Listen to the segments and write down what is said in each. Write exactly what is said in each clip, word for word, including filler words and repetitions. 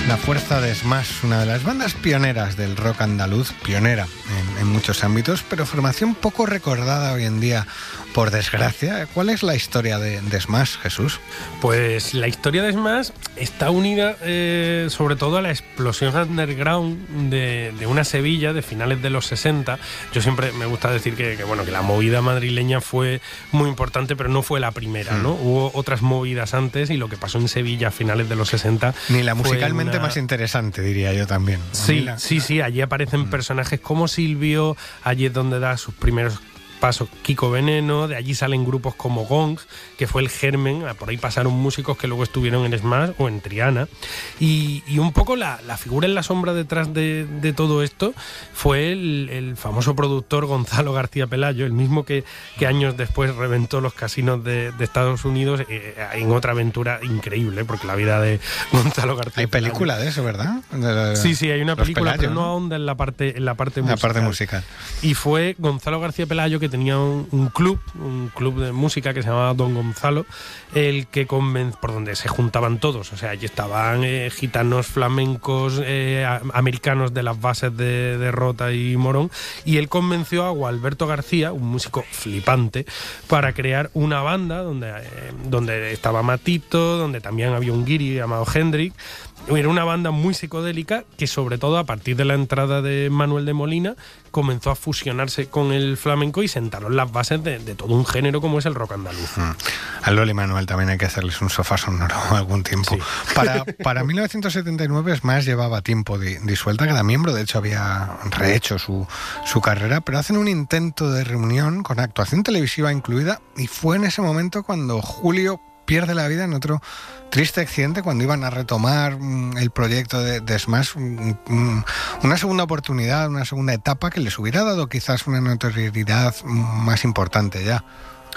La Fuerza de Smash, una de las bandas pioneras del rock andaluz, pionera en, en muchos ámbitos, pero formación poco recordada hoy en día, por desgracia. ¿Cuál es la historia de, de Smash, Jesús? Pues la historia de Smash está unida eh, sobre todo a la explosión underground de, de una Sevilla de finales de los sesenta. Yo siempre me gusta decir que, que, bueno, que la movida madrileña fue muy importante, pero no fue la primera, ¿no? Mm. Hubo otras movidas antes y lo que pasó en Sevilla a finales de los sesenta... Ni la musicalmente una... más interesante, diría yo también. Sí, la... sí, sí, allí aparecen mm. personajes como Silvio, allí es donde da sus primeros pasos Kiko Veneno, de allí salen grupos como Gong, que fue el germen, por ahí pasaron músicos que luego estuvieron en Smash o en Triana, y, y un poco la, la figura en la sombra detrás de, de todo esto fue el, el famoso productor Gonzalo García Pelayo, el mismo que, que años después reventó los casinos de, de Estados Unidos eh, en otra aventura increíble, porque la vida de Gonzalo García Hay Pelayo, película de eso, ¿verdad? De, de, sí, sí, hay una película, Pelayo, pero no ahonda en la parte, en la parte la musical. parte musical. Y fue Gonzalo García Pelayo, que tenía un, un club, un club de música que se llamaba Don Gonzalo, el que conven- por donde se juntaban todos, o sea, allí estaban eh, gitanos, flamencos, eh, a- americanos de las bases de, de Rota y Morón, y él convenció a Gualberto García, un músico flipante, para crear una banda donde, eh, donde estaba Matito, donde también había un guiri llamado Hendrik. Era una banda muy psicodélica que, sobre todo a partir de la entrada de Manuel de Molina, comenzó a fusionarse con el flamenco y sentaron las bases de, de todo un género como es el rock andaluz. Mm. A Loli y Manuel también hay que hacerles un sofá sonoro algún tiempo. Sí. Para, para mil novecientos setenta y nueve Smash llevaba tiempo di, disuelta, cada miembro de hecho había rehecho su, su carrera, pero hacen un intento de reunión con actuación televisiva incluida, y fue en ese momento cuando Julio pierde la vida en otro triste accidente, cuando iban a retomar mm, el proyecto de, de Smash, mm, mm, una segunda oportunidad, una segunda etapa que les hubiera dado quizás una notoriedad más importante ya.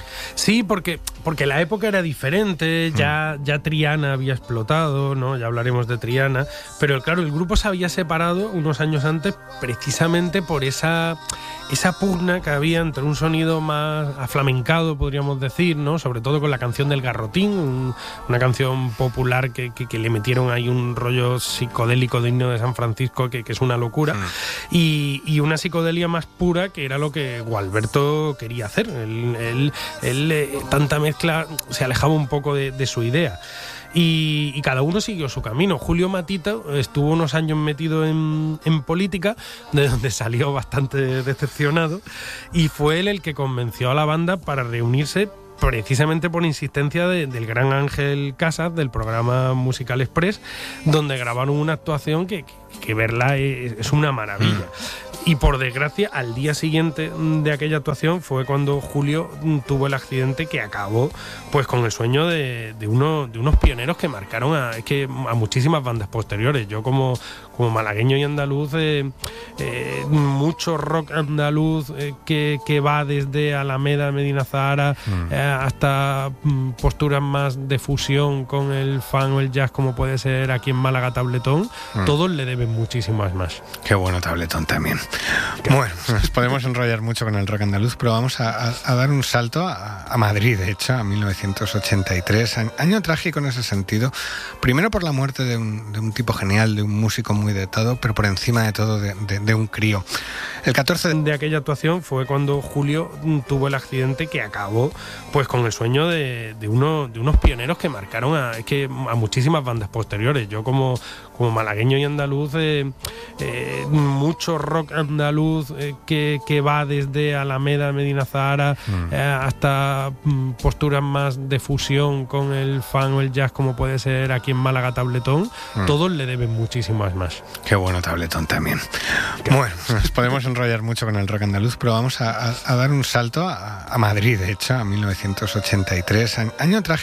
Sí, porque, porque la época era diferente, ya, ya Triana había explotado, ¿no? Ya hablaremos de Triana, pero claro, el grupo se había separado unos años antes precisamente por esa, esa pugna que había entre un sonido más aflamencado, podríamos decir, ¿no? Sobre todo con la canción del Garrotín, un, una canción popular que, que, que le metieron ahí un rollo psicodélico de Himno de San Francisco que, que es una locura, mm. y, y una psicodelia más pura, que era lo que Gualberto quería hacer. Él, él, él eh, tanta mezcla se alejaba un poco de, de su idea. Y, y cada uno siguió su camino. Julio Matita estuvo unos años metido en, en política, de donde salió bastante decepcionado, y fue él el que convenció a la banda para reunirse, precisamente por insistencia de, del gran Ángel Casas, del programa Musical Express, donde grabaron una actuación que, que, que verla es, es una maravilla. Mm. Y por desgracia, al día siguiente de aquella actuación fue cuando Julio tuvo el accidente que acabó pues con el sueño de, de, uno, de unos pioneros que marcaron a, es que a muchísimas bandas posteriores. Yo como, como malagueño y andaluz, eh, eh, mucho rock andaluz eh, que, que va desde Alameda, Medina Zahara, mm. eh, hasta mm, posturas más de fusión con el funk o el jazz, como puede ser aquí en Málaga Tabletón, mm. todos le deben muchísimas más. Qué bueno Tabletón también. Bueno, nos podemos enrollar mucho con el rock andaluz, pero vamos a, a, a dar un salto a, a Madrid, de hecho, a mil novecientos ochenta y tres, año trágico en ese sentido, primero por la muerte de un, de un tipo genial, de un músico muy dotado, pero por encima de todo de, de, de un crío. El catorce de aquella actuación fue cuando Julio tuvo el accidente que acabó pues con el sueño de, de, uno, de unos pioneros que marcaron a, es que a muchísimas bandas posteriores. Yo como, como malagueño y andaluz, eh, eh, mucho rock andaluz eh, que, que va desde Alameda, Medina Zahara, mm. eh, hasta mm, posturas más de fusión con el funk o el jazz, como puede ser aquí en Málaga Tabletón, mm. todos le deben muchísimas más. Qué bueno Tabletón también. Qué bueno, nos podemos enrollar mucho con el rock andaluz, pero vamos a, a, a dar un salto a, a Madrid, de hecho, a mil novecientos ochenta y tres, año trágico